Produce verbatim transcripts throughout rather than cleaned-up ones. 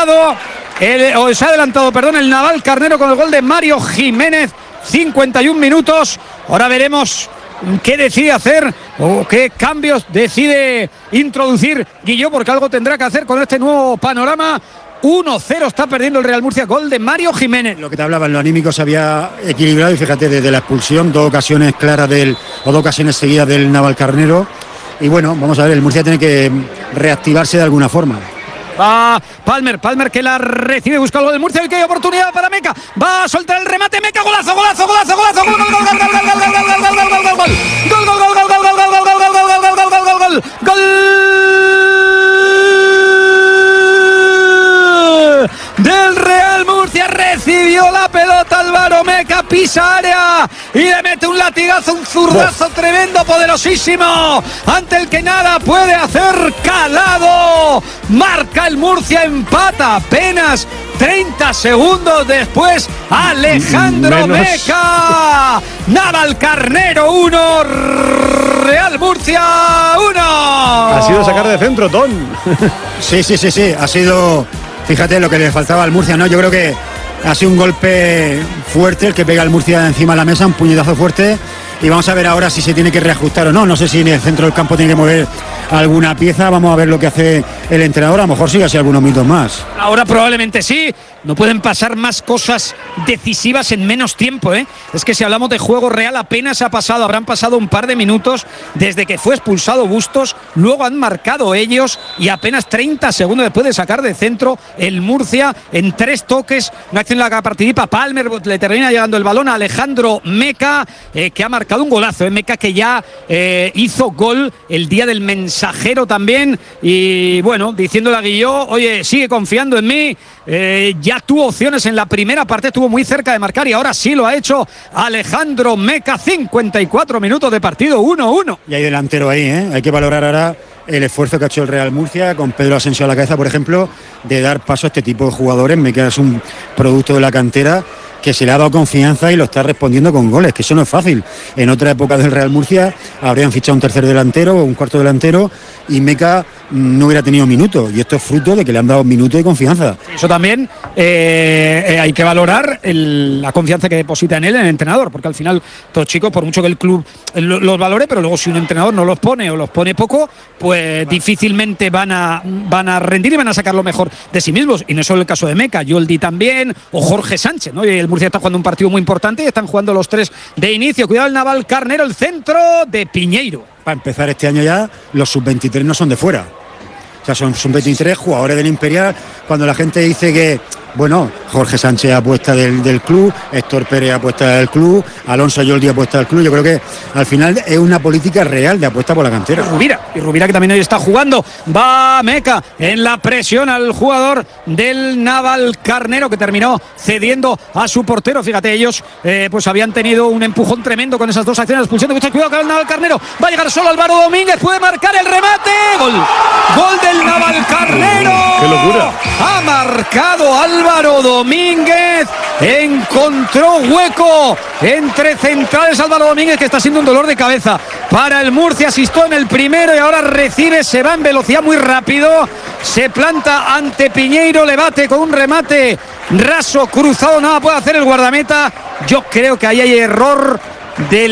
adelantado, el, o se ha adelantado, perdón, el Navalcarnero con el gol de Mario Jiménez, cincuenta y un minutos. Ahora veremos qué decide hacer o qué cambios decide introducir Guilló, porque algo tendrá que hacer con este nuevo panorama. uno cero está perdiendo el Real Murcia, gol de Mario Jiménez. Lo que te hablaba, en lo anímico se había equilibrado y fíjate, desde la expulsión, dos ocasiones claras del, o dos ocasiones seguidas del Navalcarnero. Y bueno, vamos a ver, el Murcia tiene que reactivarse de alguna forma. Va Palmer, Palmer que la recibe, busca el gol del Murcia y que hay oportunidad para Meca. Va a soltar el remate, Meca, golazo, golazo, golazo, golazo, gol, gol, gol, gol, gol, gol, gol, gol, gol, gol, gol, gol, gol, gol, gol, gol del Real Murcia. Recibió la pelota Álvaro Meca, pisa área y le mete un latigazo, un zurdazo tremendo, poderosísimo, ante el que nada puede hacer Calado. Marca el Murcia, empata apenas treinta segundos después Alejandro Menos. Meca. Navalcarnero uno, Real Murcia uno. Ha sido sacar de centro, Ton. Sí, sí, sí, sí, ha sido, fíjate lo que le faltaba al Murcia, ¿no? Yo creo que ha sido un golpe fuerte el que pega el Murcia encima de la mesa, un puñetazo fuerte. Y vamos a ver ahora si se tiene que reajustar o no. No sé si en el centro del campo tiene que mover alguna pieza. Vamos a ver lo que hace el entrenador. A lo mejor sigue así algunos minutos más. Ahora probablemente sí. No pueden pasar más cosas decisivas en menos tiempo, ¿eh? Es que si hablamos de juego real, apenas ha pasado, habrán pasado un par de minutos desde que fue expulsado Bustos, luego han marcado ellos y apenas treinta segundos después de sacar de centro el Murcia en tres toques, una acción en la que participa Palmer, le termina llegando el balón a Alejandro Meca, eh, que ha marcado un golazo, ¿eh? Meca que ya eh, hizo gol el día del Mensajero también, y bueno, diciéndole a Guilló, oye, sigue confiando en mí. Eh, ya tuvo opciones en la primera parte, estuvo muy cerca de marcar y ahora sí lo ha hecho Alejandro Meca. Cincuenta y cuatro minutos de partido, uno uno. Y hay delantero ahí, ¿eh? Hay que valorar ahora el esfuerzo que ha hecho el Real Murcia, con Pedro Asensio a la cabeza, por ejemplo, de dar paso a este tipo de jugadores. Meca es un producto de la cantera que se le ha dado confianza y lo está respondiendo con goles, que eso no es fácil. En otra época del Real Murcia habrían fichado un tercer delantero o un cuarto delantero y Meca no hubiera tenido minutos, y esto es fruto de que le han dado minutos de confianza. Eso también eh, eh, hay que valorar el, la confianza que deposita en él el entrenador, porque al final estos chicos, por mucho que el club lo, los valore, pero luego si un entrenador no los pone o los pone poco, pues difícilmente van a, van a rendir y van a sacar lo mejor de sí mismos, y no es solo el caso de Meca, Yoldi también, o Jorge Sánchez, ¿no? Y el Murcia está jugando un partido muy importante y están jugando los tres de inicio. Cuidado el Navalcarnero, el centro de Piñeiro. Para empezar este año ya, los sub veintitrés no son de fuera. O sea, son sub veintitrés jugadores del Imperial. Cuando la gente dice que, bueno, Jorge Sánchez apuesta del, del club, Héctor Pérez apuesta del club, Alonso Yoldi apuesta del club, yo creo que al final es una política real de apuesta por la cantera. Y Rubira, y Rubira que también hoy está jugando. Va Meca en la presión al jugador del Navalcarnero, que terminó cediendo a su portero. Fíjate, ellos eh, pues habían tenido un empujón tremendo con esas dos acciones de expulsión. Mucho cuidado con el Navalcarnero. Va a llegar solo Álvaro Domínguez, puede marcar el remate. Gol, gol del Navalcarnero. ¡Qué locura! Ha marcado Álvaro Domínguez, encontró hueco entre centrales. Álvaro Domínguez, que está siendo un dolor de cabeza para el Murcia, asistió en el primero y ahora recibe, se va en velocidad muy rápido, se planta ante Piñeiro, le bate con un remate raso, cruzado, nada puede hacer el guardameta. Yo creo que ahí hay error de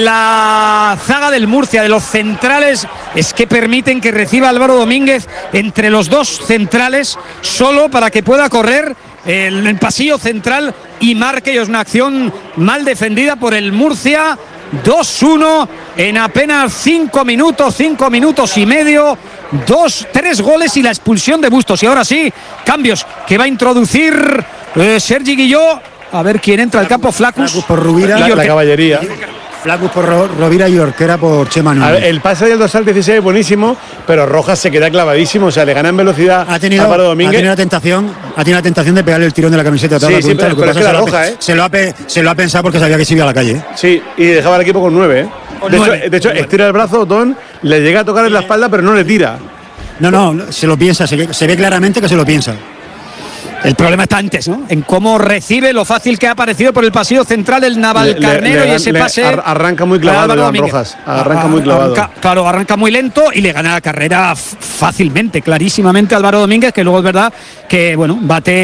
la zaga del Murcia, de los centrales, es que permiten que reciba Álvaro Domínguez entre los dos centrales solo para que pueda correr el, el pasillo central y marque. Es una acción mal defendida por el Murcia. Dos uno en apenas cinco minutos, cinco minutos y medio, dos, tres goles y la expulsión de Bustos. Y ahora sí, cambios que va a introducir eh, Sergi Guilló. A ver quién entra al campo. Flacus, Flacus por Rubira, la, la caballería. Flacus por Rovira y Orquera por Chema Núñez. El pase del dorsal dieciséis es buenísimo, pero Rojas se queda clavadísimo, o sea, le gana en velocidad ha tenido, a Álvaro Domínguez. Ha tenido la tentación, ha tenido la tentación de pegarle el tirón de la camiseta a toda sí, la sí, punta. pero, Lo que pero pasa es que es la que roja, ¿eh? se lo, ha pe, se lo ha pensado porque sabía que se iba a la calle. ¿eh? Sí, y dejaba al equipo con nueve, ¿eh? De, nueve, hecho, de hecho, estira el brazo, Don, le llega a tocar en la espalda, pero no le tira. No, no, se lo piensa, se, se ve claramente que se lo piensa. El problema está antes, ¿no? En cómo recibe, lo fácil que ha aparecido por el pasillo central del Navalcarnero le, le, le, y ese pase. Arranca muy clavado Iván Rojas. Arranca muy clavado. Arranca, claro, arranca muy lento y le gana la carrera fácilmente, clarísimamente a Álvaro Domínguez, que luego es verdad que, bueno, bate.